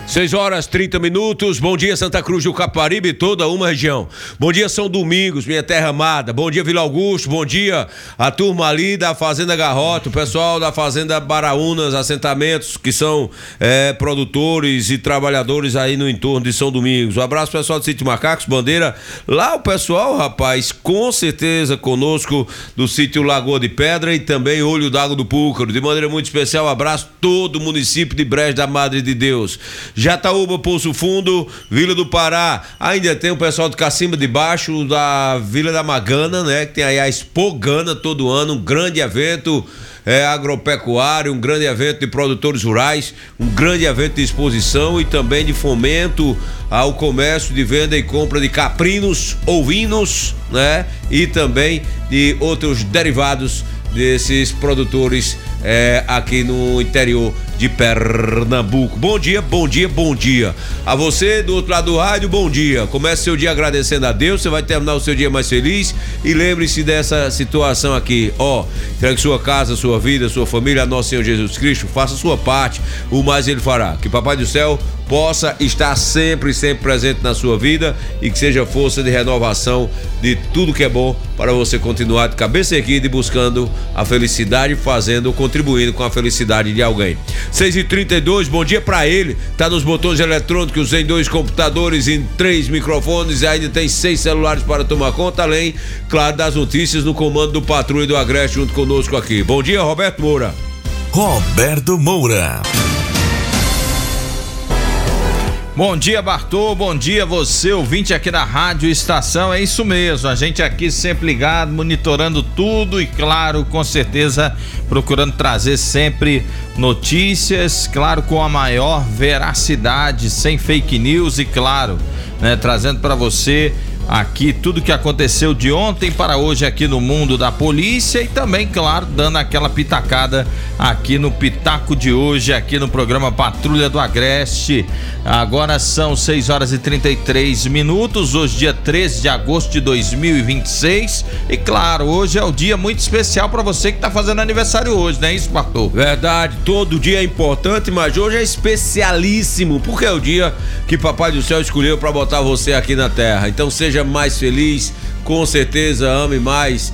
6h30. Bom dia, Santa Cruz do Caparibe e toda uma região. Bom dia, São Domingos, minha terra amada. Bom dia, Vila Augusto. Bom dia, a turma ali da Fazenda Garrota, o pessoal da Fazenda Baraúnas, assentamentos que são produtores e trabalhadores aí no entorno de São Domingos. Um abraço, pessoal do Sítio Macacos, Bandeira. Lá o pessoal, rapaz, com certeza conosco do Sítio Lagoa de Pedra e também Olho d'Água do Púcaro. De maneira muito especial, um abraço todo o município de Brejo da Madre de Deus. Jataúba, Poço Fundo, Vila do Pará, ainda tem o pessoal de Cacimba de Baixo, da Vila da Magana, né? Que tem aí a Expo Gana todo ano, um grande evento agropecuário, um grande evento de produtores rurais, um grande evento de exposição e também de fomento ao comércio de venda e compra de caprinos, ovinos, né? E também de outros derivados desses produtores aqui no interior de Pernambuco. Bom dia, bom dia, bom dia. A você do outro lado do rádio, bom dia. Comece seu dia agradecendo a Deus, você vai terminar o seu dia mais feliz e lembre-se dessa situação aqui, entregue sua casa, sua vida, sua família a nosso Senhor Jesus Cristo, faça a sua parte, o mais Ele fará. Que Papai do Céu possa estar sempre presente na sua vida e que seja força de renovação de tudo que é bom para você continuar de cabeça erguida e buscando a felicidade, contribuindo com a felicidade de alguém. 6h32, bom dia pra ele, tá nos botões eletrônicos, em 2 computadores, em 3 microfones e ainda tem 6 celulares para tomar conta, além, claro, das notícias no comando do Patrulha do Agreste junto conosco aqui. Bom dia, Roberto Moura. Roberto Moura. Bom dia, Bartô, bom dia você, ouvinte aqui da Rádio Estação, é isso mesmo, a gente aqui sempre ligado, monitorando tudo e claro, com certeza, procurando trazer sempre notícias, claro, com a maior veracidade, sem fake news e claro, né, trazendo para você aqui tudo que aconteceu de ontem para hoje aqui no mundo da polícia e também, claro, dando aquela pitacada aqui no Pitaco de hoje, aqui no programa Patrulha do Agreste. Agora são 6h33, hoje dia 13 de agosto de 2026 e claro, hoje é o dia muito especial para você que tá fazendo aniversário hoje, não é isso, Bartô? Verdade, todo dia é importante, mas hoje é especialíssimo, porque é o dia que Papai do Céu escolheu para botar você aqui na Terra, então seja mais feliz, com certeza ame mais,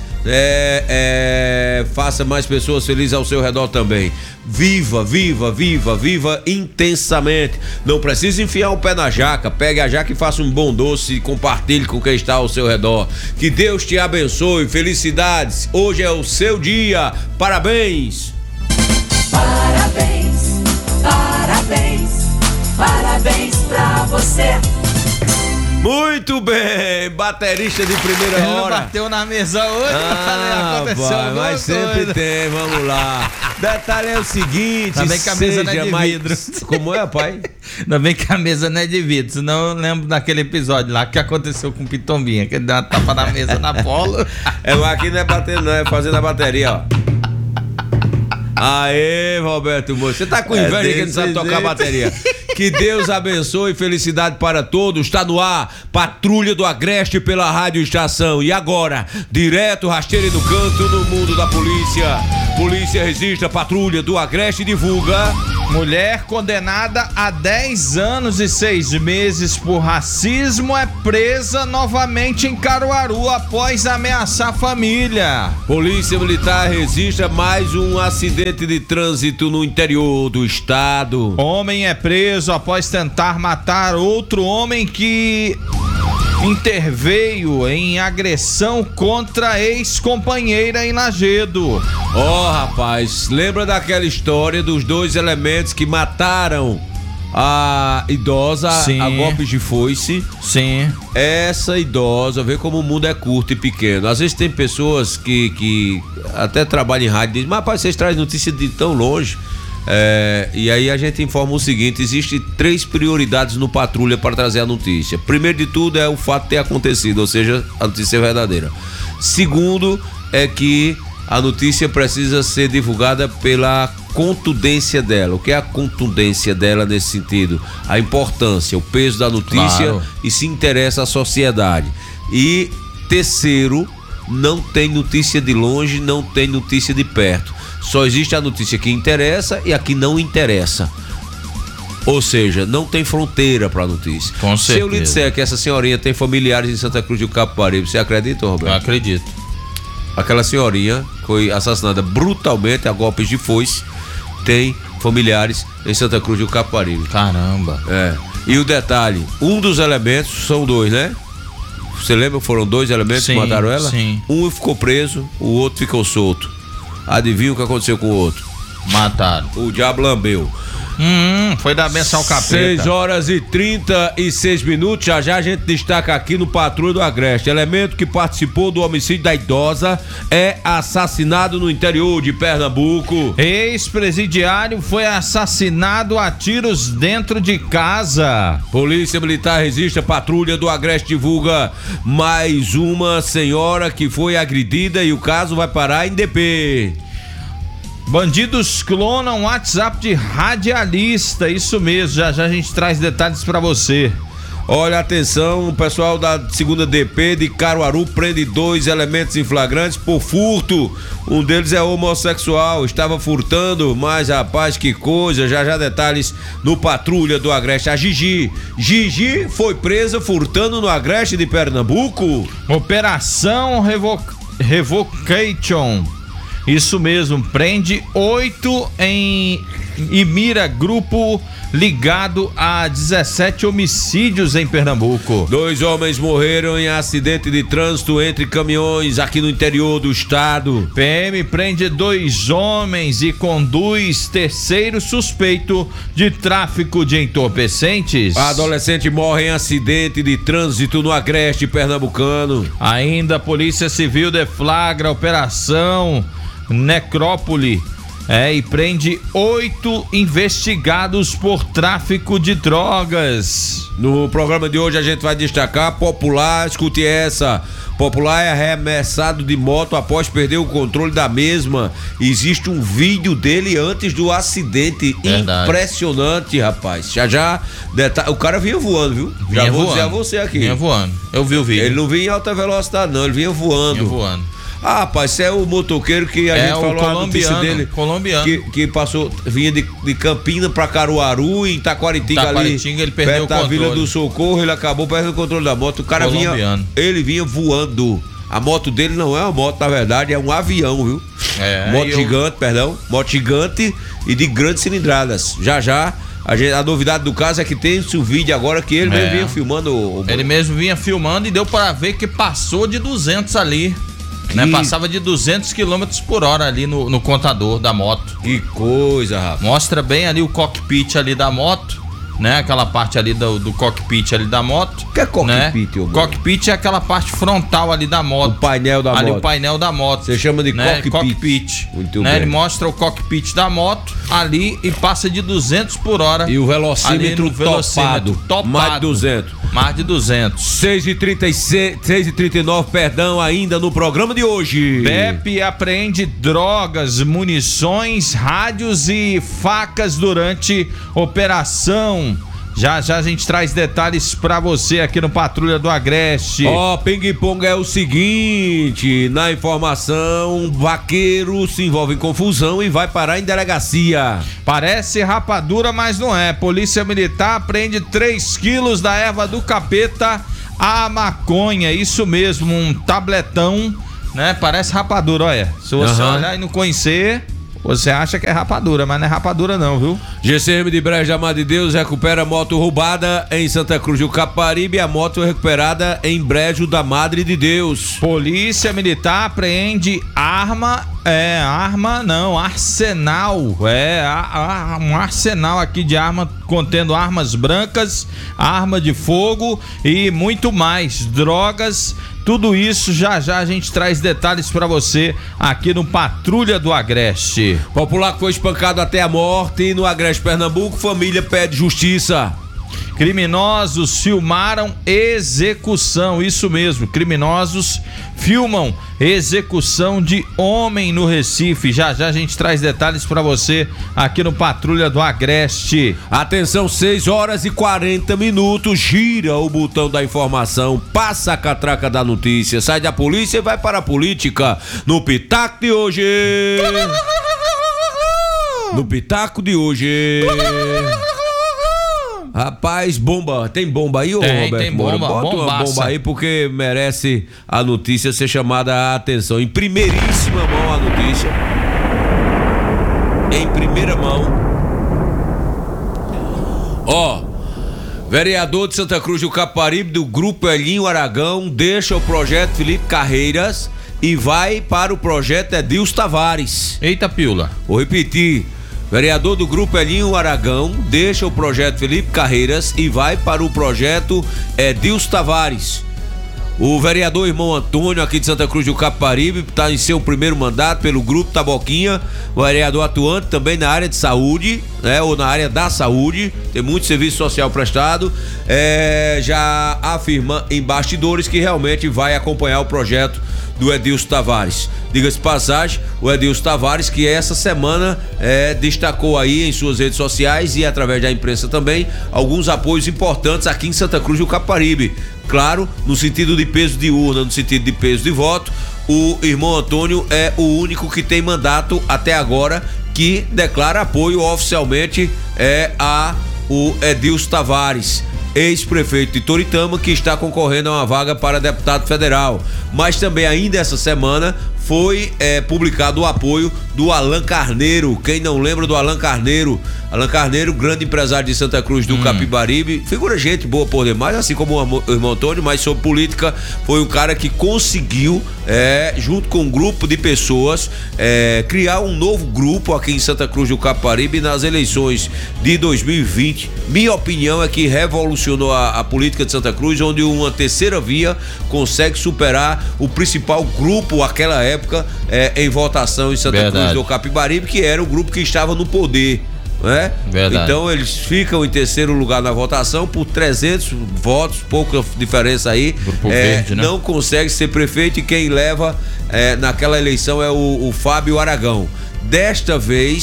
faça mais pessoas felizes ao seu redor também. Viva, viva, viva, viva intensamente. Não precisa enfiar o pé na jaca, pegue a jaca e faça um bom doce e compartilhe com quem está ao seu redor. Que Deus te abençoe, felicidades, hoje é o seu dia, parabéns. Parabéns, parabéns, parabéns pra você. Muito bem, baterista de primeira hora. Ele bateu na mesa hoje, mas sempre tem, vamos lá. Detalhe é o seguinte, ainda bem que a mesa não é de vidro. Como é, pai? Ainda bem que a mesa não é de vidro, senão eu lembro daquele episódio lá que aconteceu com o Pitombinha, que ele deu uma tapa na mesa na bola. Mas aqui não é batendo não, é fazendo a bateria, ó. Aê, Roberto Moura, você tá com inveja que não sabe tocar bateria. Que Deus abençoe, felicidade para todos. Está no ar, Patrulha do Agreste pela Rádio Estação. E agora, direto, rasteira no canto, no mundo da polícia. Polícia registra, Patrulha do Agreste divulga. Mulher condenada a 10 anos e 6 meses por racismo é presa novamente em Caruaru após ameaçar a família. Polícia Militar registra mais um acidente de trânsito no interior do estado. Homem é preso após tentar matar outro homem que interveio em agressão contra ex-companheira em Lagedo. Rapaz, lembra daquela história dos 2 elementos que mataram a idosa a golpes de foice? Sim. Essa idosa, vê como o mundo é curto e pequeno. Às vezes tem pessoas que até trabalham em rádio e dizem, mas rapaz, vocês trazem notícia de tão longe. E aí a gente informa o seguinte: existem 3 prioridades no Patrulha para trazer a notícia. Primeiro de tudo é o fato ter acontecido, ou seja, a notícia é verdadeira. Segundo é que a notícia precisa ser divulgada pela contundência dela. O que é a contundência dela nesse sentido? A importância, o peso da notícia, claro. E se interessa à sociedade. E terceiro, não tem notícia de longe, não tem notícia de perto. Só existe a notícia que interessa e a que não interessa. Ou seja, não tem fronteira para a notícia. Com certeza. Se eu lhe disser que essa senhorinha tem familiares em Santa Cruz do Capibaribe, você acredita, Roberto? Eu acredito. Aquela senhorinha foi assassinada brutalmente a golpes de foice, tem familiares em Santa Cruz do Capibaribe. Caramba. E o detalhe, um dos elementos, são dois, né? Você lembra? Foram 2 elementos que mataram ela? Sim. Um ficou preso, o outro ficou solto. Adivinha o que aconteceu com o outro? Mataram. O diabo lambeu. Foi dar benção ao capeta. 6 horas e 36 minutos. Já já a gente destaca aqui no Patrulha do Agreste. Elemento que participou do homicídio da idosa é assassinado no interior de Pernambuco. Ex-presidiário foi assassinado a tiros dentro de casa. Polícia Militar resiste. A Patrulha do Agreste divulga mais uma senhora que foi agredida e o caso vai parar em DP. Bandidos clonam WhatsApp de radialista, isso mesmo, já já a gente traz detalhes pra você. Olha, atenção, o pessoal da 2ª DP de Caruaru prende 2 elementos em flagrantes por furto. Um deles é homossexual, estava furtando, mas rapaz, que coisa, já já detalhes no Patrulha do Agreste. A Gigi foi presa furtando no Agreste de Pernambuco. Operação Revocation. Isso mesmo, prende 8 e mira grupo ligado a 17 homicídios em Pernambuco. 2 homens morreram em acidente de trânsito entre caminhões aqui no interior do estado. PM prende 2 homens e conduz terceiro suspeito de tráfico de entorpecentes. A adolescente morre em acidente de trânsito no Agreste pernambucano. Ainda a Polícia Civil deflagra a operação Necrópole e prende 8 investigados por tráfico de drogas. No programa de hoje a gente vai destacar Popular, escute essa. Popular é arremessado de moto após perder o controle da mesma. Existe um vídeo dele antes do acidente. Verdade. Impressionante, rapaz. Já, o cara vinha voando, viu? Já vou dizer a você aqui. Vinha voando. Eu vi o vídeo. Ele não vinha em alta velocidade, não. Ele vinha voando. Ah, rapaz, esse é o motoqueiro que a gente falou a notícia dele. Colombiano. Que passou, vinha de Campina pra Caruaru e em Taquaritinga ali. Ele perdeu o controle. Da Vila do Socorro, ele acabou perdendo o controle da moto. O cara vinha voando. A moto dele não é uma moto, na verdade, é um avião, viu? Moto gigante e de grandes cilindradas. Já. A novidade do caso é que tem esse vídeo agora que ele mesmo vinha filmando. Ele mesmo vinha filmando e deu pra ver que passou de 200 ali. Né? Passava de 200 km por hora ali no contador da moto. Que coisa, rapaz. Mostra bem ali o cockpit ali da moto, né? Aquela parte ali do cockpit ali da moto. O que é cockpit, né? Cockpit é aquela parte frontal ali da moto. O painel da moto. O painel da moto. Você chama de cockpit. Muito né? bem. Ele mostra o cockpit da moto ali e passa de 200 por hora. E o velocímetro topado. Mais de 200. Mais de 200. 6h39, perdão, ainda no programa de hoje. BEP apreende drogas, munições, rádios e facas durante operação. Já a gente traz detalhes pra você aqui no Patrulha do Agreste. Ping-pong é o seguinte, na informação, vaqueiro se envolve em confusão e vai parar em delegacia. Parece rapadura, mas não é. Polícia Militar prende 3 quilos da erva do capeta, a maconha, isso mesmo, um tabletão, né? Parece rapadura, olha. Se você olhar e não conhecer, você acha que é rapadura, mas não é rapadura não, viu? GCM de Brejo da Mata de Deus recupera moto roubada em Santa Cruz do Capibaribe. A moto é recuperada em Brejo da Madre de Deus. Polícia Militar apreende arsenal. Um arsenal aqui de arma contendo armas brancas, arma de fogo e muito mais. Drogas. Tudo isso já a gente traz detalhes pra você aqui no Patrulha do Agreste. Popular que foi espancado até a morte no Agreste, Pernambuco, família pede justiça. Criminosos filmaram execução, isso mesmo, criminosos filmam execução de homem no Recife. Já a gente traz detalhes pra você aqui no Patrulha do Agreste. Atenção, 6h40, gira o botão da informação, passa a catraca da notícia, sai da polícia e vai para a política no Pitaco de hoje. No Pitaco de hoje. Rapaz, bomba. Tem bomba aí, ô Roberto? Tem bomba, Moura? Bota uma bomba aí porque merece a notícia ser chamada a atenção. Em primeiríssima mão a notícia. Em primeira mão. Ó, vereador de Santa Cruz do Capibaribe, do Grupo Elinho Aragão, deixa o projeto Felipe Carreiras e vai para o projeto Edilson Tavares. Eita, piula. Vou repetir. Vereador do Grupo Elinho Aragão deixa o projeto Felipe Carreiras e vai para o projeto Edilson Tavares. O vereador irmão Antônio, aqui de Santa Cruz do Capibaribe, está em seu primeiro mandato pelo Grupo Taboquinha, vereador atuante também na área de saúde, né, ou na área da saúde, tem muito serviço social prestado, já afirma em bastidores que realmente vai acompanhar o projeto do Edilson Tavares. Diga-se de passagem, o Edilson Tavares, que essa semana destacou aí em suas redes sociais e através da imprensa também alguns apoios importantes aqui em Santa Cruz do Capibaribe. Claro, no sentido de peso de urna, no sentido de peso de voto, o irmão Antônio é o único que tem mandato até agora que declara apoio oficialmente a o Edilson Tavares, ex-prefeito de Toritama, que está concorrendo a uma vaga para deputado federal. Mas também ainda essa semana foi publicado o apoio do Alan Carneiro. Quem não lembra do Alan Carneiro? Alan Carneiro, grande empresário de Santa Cruz do Capibaribe, figura gente boa por demais, assim como o irmão Antônio, mas sobre política foi um cara que conseguiu, junto com um grupo de pessoas, criar um novo grupo aqui em Santa Cruz do Capibaribe nas eleições de 2020. Minha opinião é que revolucionou a política de Santa Cruz, onde uma terceira via consegue superar o principal grupo àquela época em votação em Santa Cruz do Capibaribe, que era o grupo que estava no poder. Então eles ficam em terceiro lugar na votação por 300 votos, pouca diferença aí. Grupo Verde, né? Não consegue ser prefeito e quem leva naquela eleição é o Fábio Aragão. Desta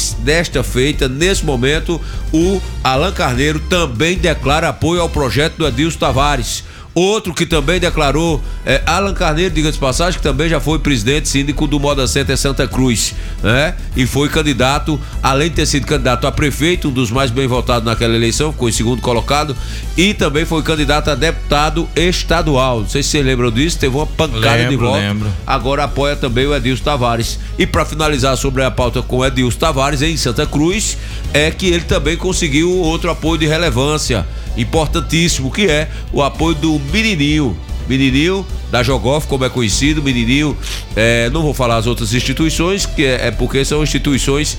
feita, nesse momento, o Alan Carneiro também declara apoio ao projeto do Edilson Tavares. Outro que também declarou, Alan Carneiro, diga-se de passagem, que também já foi presidente síndico do Moda Center Santa Cruz, né? E foi candidato, além de ter sido candidato a prefeito, um dos mais bem votados naquela eleição, ficou em segundo colocado, e também foi candidato a deputado estadual. Não sei se vocês lembram disso, teve uma pancada de votos. Agora apoia também o Edilson Tavares. E para finalizar sobre a pauta com o Edilson Tavares em Santa Cruz, é que ele também conseguiu outro apoio de relevância importantíssimo, que é o apoio do Menininho da Jogoff, como é conhecido. Menininho, não vou falar as outras instituições, que porque são instituições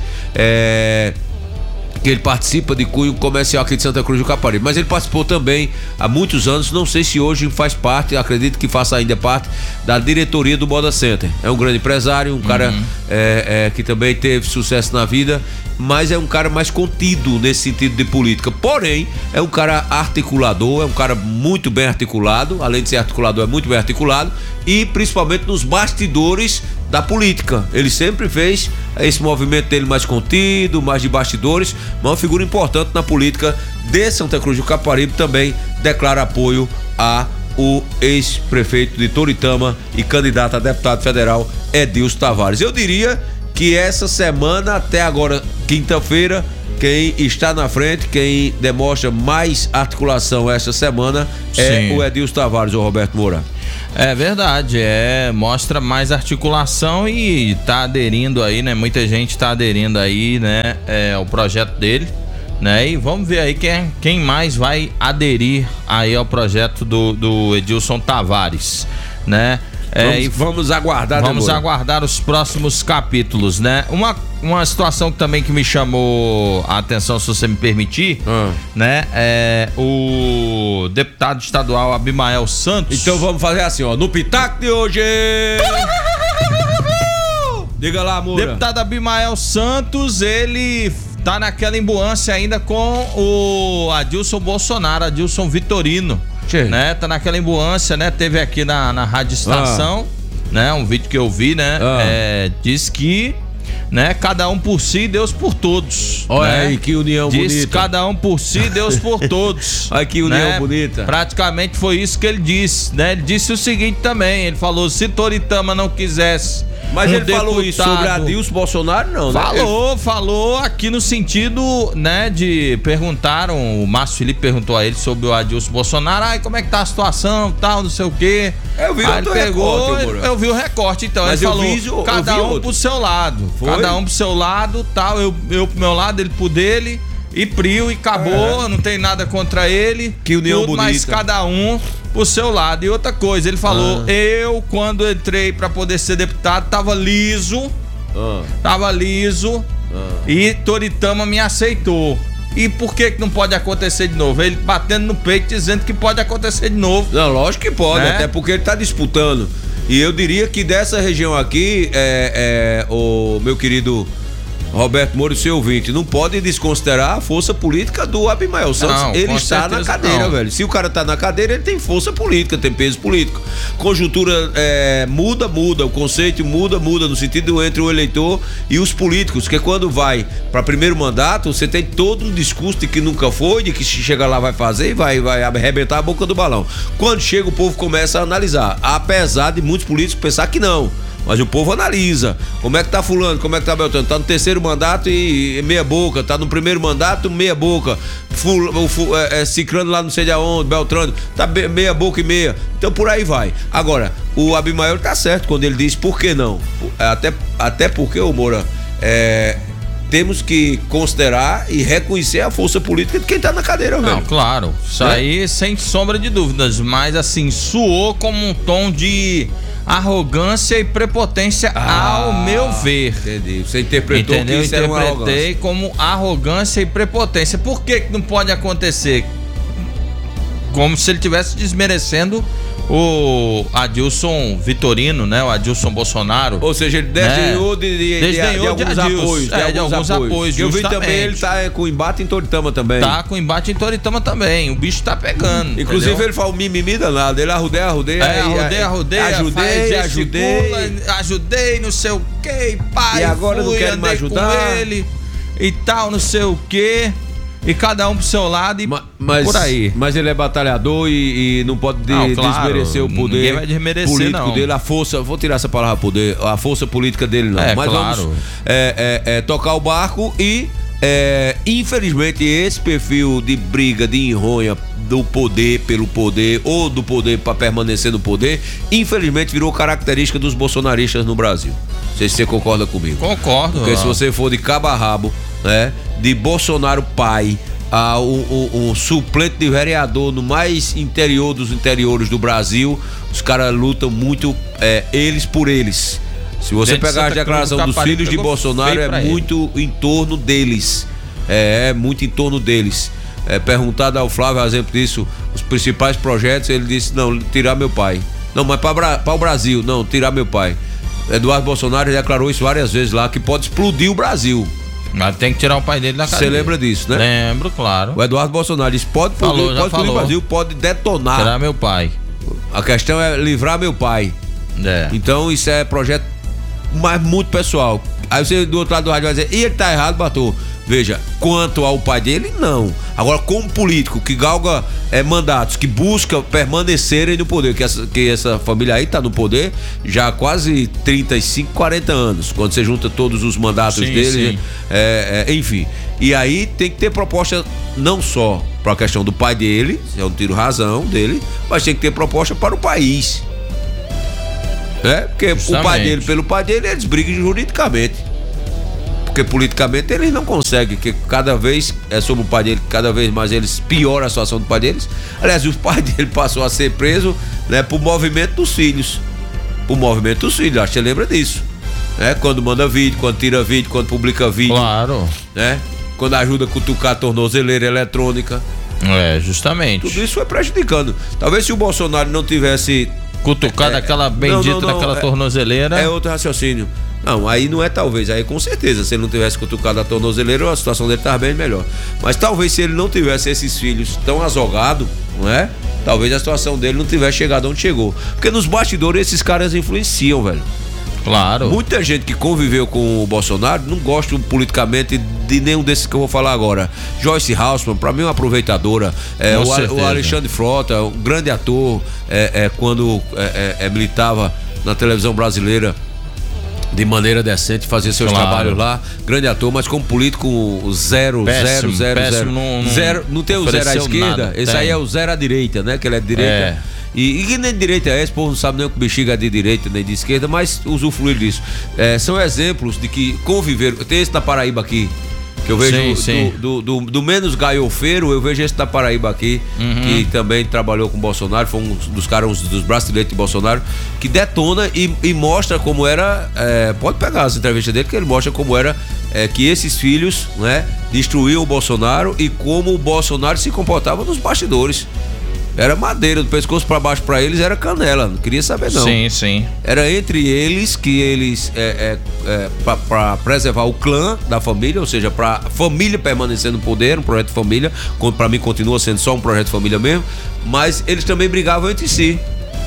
que ele participa de cunho comercial aqui de Santa Cruz do Capibaribe, mas ele participou também há muitos anos, não sei se hoje faz parte, acredito que faça ainda parte da diretoria do Moda Center. É um grande empresário, um cara que também teve sucesso na vida, mas é um cara mais contido nesse sentido de política. Porém, é um cara articulador, é um cara muito bem articulado, além de ser articulador, é muito bem articulado, e principalmente nos bastidores da política. Ele sempre fez esse movimento dele mais contido, mais de bastidores, mas uma figura importante na política de Santa Cruz do Capibaribe. Também declara apoio a o ex-prefeito de Toritama e candidato a deputado federal Edilson Tavares. Eu diria que essa semana, até agora, quinta-feira, quem está na frente, quem demonstra mais articulação essa semana é o Edilson Tavares, o Roberto Moura. É verdade, mostra mais articulação e tá aderindo aí, né? Muita gente tá aderindo aí, né? Ao projeto dele, né? E vamos ver aí quem mais vai aderir aí ao projeto do Edilson Tavares, né? Vamos aguardar, vamos aguardar os próximos capítulos, né? Uma situação também que me chamou a atenção, se você me permitir, né? O deputado estadual Abimael Santos. Então vamos fazer assim, ó, no Pitaco de hoje. Diga lá, Moura. Deputado Abimael Santos, ele tá naquela embuância ainda com o Adilson Bolsonaro, Adilson Vitorino. Né? Tá naquela embuância, né? Teve aqui na Rádio Estação, né? Um vídeo que eu vi, né? Diz que, né? Cada um por si, Deus por todos. Olha né? aí, que união Diz bonita. cada um por si, Deus por todos. Olha que união né? bonita. Praticamente foi isso que ele disse, né? Ele disse o seguinte também, ele falou, se Toritama não quisesse... Mas um ele falou isso sobre Adilson Bolsonaro, não, né? Falou aqui no sentido, né, de perguntaram, o Márcio Felipe perguntou a ele sobre o Adilson Bolsonaro, ai, como é que tá a situação, tal, não sei o quê. Eu vi aí ele pegou, recorte, eu vi o recorte, então, mas ele eu falou, vi cada um outro. pro seu lado, Foi? cada um pro seu lado, tal, eu pro meu lado, ele pro dele, e prio, e acabou, não tem nada contra ele. Que união tudo, bonita. mas cada um pro seu lado. E outra coisa, ele falou, eu, quando entrei pra poder ser deputado, tava liso, e Toritama me aceitou. E por que não pode acontecer de novo? Ele batendo no peito, dizendo que pode acontecer de novo. Não, lógico que pode, Né? até porque ele tá disputando. E eu diria que dessa região aqui, o meu querido Roberto Moura, seu ouvinte, não pode desconsiderar a força política do Abimael Santos. Não, ele com está na certeza cadeira, não. velho. Se o cara tá na cadeira, ele tem força política, tem peso político. Conjuntura muda, o conceito muda no sentido entre o eleitor e os políticos, que quando vai para primeiro mandato, você tem todo um discurso de que nunca foi, de que chega lá vai fazer e vai arrebentar a boca do balão. Quando chega, o povo começa a analisar, apesar de muitos políticos pensar que não. Mas o povo analisa. Como é que tá fulano, como é que tá Beltrano? Tá no terceiro mandato e meia boca. Tá no primeiro mandato, meia boca. Cicrano lá não sei de aonde, Beltrano, tá meia boca e meia. Então por aí vai. Agora, o Abimael tá certo quando ele diz por que não. Até porque, ô Moura, temos que considerar e reconhecer a força política de quem tá na cadeira, velho. Não, claro. Isso aí sem sombra de dúvidas. Mas assim, soou como um tom de arrogância e prepotência, ao meu ver. Entendi. Você interpretou que isso era uma arrogância. Interpretei como arrogância e prepotência. Por que não pode acontecer? Como se ele estivesse desmerecendo o Adilson Vitorino, né? O Adilson Bolsonaro. Ou seja, ele desdenhou de alguns apoios. De alguns apoios. Eu vi também, ele tá com embate em Toritama também. Tá com embate em Toritama também. O bicho tá pegando. Inclusive, entendeu? ele fala o mimimi danado. Ele arrudei. Ajudei, não sei o que, pai. E agora não quer me ajudar. Com ele e tal, não sei o que. E cada um pro seu lado e por aí. Mas ele é batalhador e não pode desmerecer o poder político dele, a força. Vou tirar essa palavra poder, a força política dele não. Mas vamos tocar o barco e infelizmente esse perfil de briga, de enronha do poder pelo poder ou do poder para permanecer no poder, infelizmente virou característica dos bolsonaristas no Brasil. Não sei se você concorda comigo. Concordo. Porque se você for de cabo a rabo, né, de Bolsonaro pai a um suplente de vereador no mais interior dos interiores do Brasil, os caras lutam muito eles por eles. Se você pegar a declaração dos filhos de Bolsonaro, é muito em torno deles. É muito em torno deles. Perguntado ao Flávio, a exemplo disso, os principais projetos, ele disse, não, tirar meu pai. Não, mas para o Brasil, não, tirar meu pai. Eduardo Bolsonaro declarou isso várias vezes lá, que pode explodir o Brasil. Mas tem que tirar o pai dele da cadeia. Você lembra disso, né? Lembro, claro. O Eduardo Bolsonaro disse, pode explodir o Brasil, pode detonar. Tirar meu pai. A questão é livrar meu pai. Então isso é projeto mas muito pessoal. Aí você do outro lado do rádio vai dizer, e ele tá errado, Bartô? Veja, quanto ao pai dele, não. Agora, como político que galga mandatos, que busca permanecerem no poder, que essa família aí tá no poder já há quase 35, 40 anos, quando você junta todos os mandatos dele, enfim. E aí tem que ter proposta não só para a questão do pai dele, eu não tiro razão dele, mas tem que ter proposta para o país. Porque justamente. O pai dele, pelo pai dele, eles brigam juridicamente. Porque politicamente eles não conseguem, que cada vez sobre o pai dele, cada vez mais eles pioram a situação do pai deles. Aliás, o pai dele passou a ser preso, né, por movimento dos filhos. Por movimento dos filhos, acho que você lembra disso. Quando manda vídeo, quando tira vídeo, quando publica vídeo. Claro. Quando ajuda a cutucar a tornozeleira eletrônica. Justamente. Tudo isso foi prejudicando. Talvez se o Bolsonaro não tivesse cutucado aquela bendita daquela tornozeleira. É outro raciocínio. Não, aí não é talvez, aí com certeza, se ele não tivesse cutucado a tornozeleira, a situação dele estava bem melhor. Mas talvez se ele não tivesse esses filhos tão azogados, não é? Talvez a situação dele não tivesse chegado onde chegou. Porque nos bastidores esses caras influenciam, velho. Claro. Muita gente que conviveu com o Bolsonaro não gosta politicamente de nenhum desses que eu vou falar agora. Joyce Hausmann, pra mim, é uma aproveitadora. O Alexandre Frota, um grande ator, quando militava na televisão brasileira de maneira decente, fazia seus trabalhos lá, grande ator, mas como político zero. Não tem o zero à esquerda, esse aí é o zero à direita, né? Que ele é de direita. E nem de direita é esse, povo não sabe nem o que bexiga é de direita nem de esquerda, mas usufruir disso. São exemplos de que conviveram. Tem esse da Paraíba aqui, que eu vejo do menos gaiofeiro, eu vejo esse da Paraíba aqui, que também trabalhou com o Bolsonaro, foi um dos caras, dos braços direitos de Bolsonaro, que detona e mostra como era, pode pegar as entrevistas dele, que ele mostra como era que esses filhos, né, destruíam o Bolsonaro e como o Bolsonaro se comportava nos bastidores. Era madeira, do pescoço pra baixo pra eles era canela, não queria saber não. Sim. Era entre eles que eles, pra preservar o clã da família, ou seja, pra família permanecer no poder, um projeto de família, pra mim continua sendo só um projeto de família mesmo, mas eles também brigavam entre si.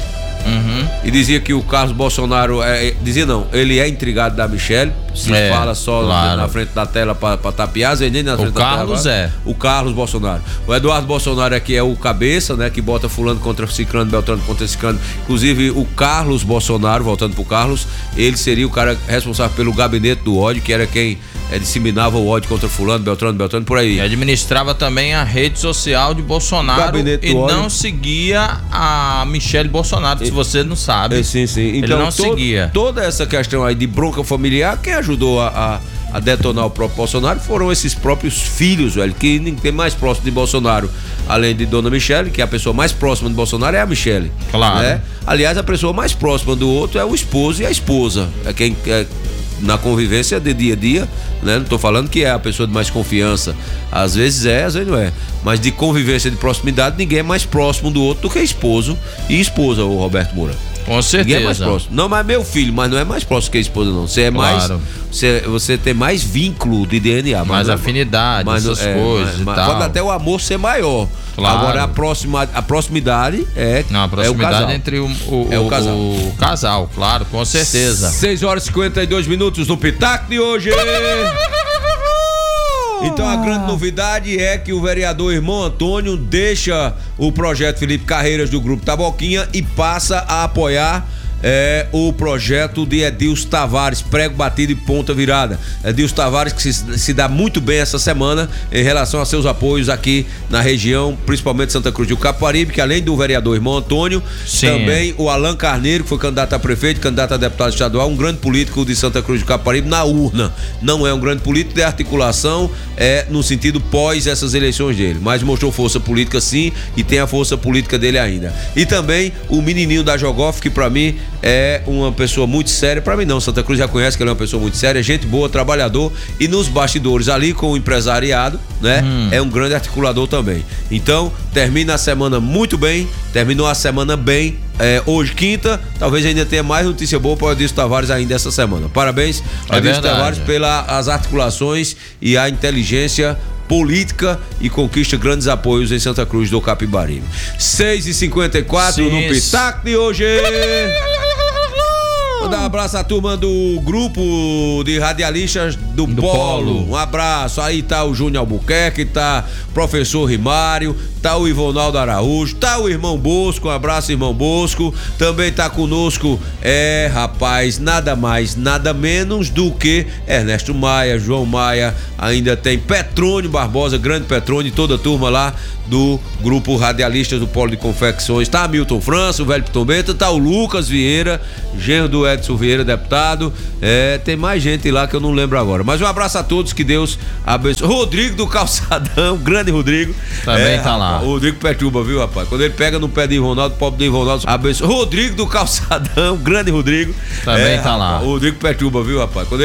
E dizia que o Carlos Bolsonaro ele é intrigado da Michelle, se fala só na frente da tela pra tapear, nem na frente da tela. O Carlos Bolsonaro. O Eduardo Bolsonaro aqui é o cabeça, né, que bota fulano contra ciclano, beltrano contra ciclano. Inclusive o Carlos Bolsonaro, voltando pro Carlos, ele seria o cara responsável pelo gabinete do ódio, que era quem disseminava o ódio contra fulano, beltrano, por aí. E administrava também a rede social de Bolsonaro e não seguia a Michelle Bolsonaro, se você não sabe. Sim. Então, ele não seguia. Toda essa questão aí de bronca familiar, quem ajudou a detonar o próprio Bolsonaro foram esses próprios filhos, velho, que ninguém mais próximo de Bolsonaro, além de Dona Michelle, que é a pessoa mais próxima de Bolsonaro é a Michelle. Claro. Né? Aliás, a pessoa mais próxima do outro é o esposo e a esposa. É quem na convivência de dia a dia, né? Não tô falando que é a pessoa de mais confiança. Às vezes às vezes não é. Mas de convivência, de proximidade, ninguém é mais próximo do outro do que esposo e esposa, o Roberto Moura. Com certeza. Ninguém é mais próximo. Não, mas meu filho, mas não é mais próximo que a esposa, não. Você é mais. Você tem mais vínculo de DNA. Mais afinidade, essas coisas e tal. Pode até o amor ser maior. Claro. Agora a proximidade Não, a proximidade é o casal. entre o casal, claro, com certeza. 6h52 no Pitaco de hoje. Então a grande novidade é que o vereador Irmão Antônio deixa o projeto Felipe Carreiras do Grupo Taboquinha e passa a apoiar o projeto de Edilson Tavares, prego batido e ponta virada. Edilson Tavares que se dá muito bem essa semana em relação a seus apoios aqui na região, principalmente Santa Cruz do Capibaribe, que além do vereador Irmão Antônio, também o Alan Carneiro, que foi candidato a prefeito, candidato a deputado estadual, um grande político de Santa Cruz do Capibaribe na urna. Não é um grande político de articulação, no sentido pós essas eleições dele, mas mostrou força política sim, e tem a força política dele ainda. E também o menininho da Jogoff, que pra mim é uma pessoa muito séria, pra mim não, Santa Cruz já conhece que ele é uma pessoa muito séria, gente boa, trabalhador, e nos bastidores ali com o empresariado, né, é um grande articulador também. Então, termina a semana muito bem, terminou a semana bem, hoje quinta, talvez ainda tenha mais notícia boa para o Edilson Tavares ainda essa semana. Parabéns, Edilson Tavares, pelas articulações e a inteligência política e conquista grandes apoios em Santa Cruz do Capibaribe. 6h54 no Pitaco de hoje. Vou dar um abraço à turma do grupo de radialistas do Polo. Um abraço. Aí tá o Júnior Albuquerque, tá o professor Rimário, tá o Ivonaldo Araújo, tá o irmão Bosco. Um abraço, irmão Bosco. Também tá conosco, rapaz, nada mais, nada menos do que Ernesto Maia, João Maia. Ainda tem Petrônio Barbosa, grande Petrônio, toda a turma lá do grupo radialistas do Polo de Confecções. Tá Milton França, o velho Piton Bento, tá o Lucas Vieira, genro do Edson Vieira, deputado. Tem mais gente lá que eu não lembro agora. Mas um abraço a todos, que Deus abençoe. Rodrigo do Calçadão, grande Rodrigo. Também tá lá. O Rodrigo perturba, viu, rapaz? Quando ele pega no pé de Ronaldo, pobre de Ronaldo, abençoe. Rodrigo do Calçadão, grande Rodrigo. Também tá lá. O Rodrigo perturba, viu, rapaz? Quando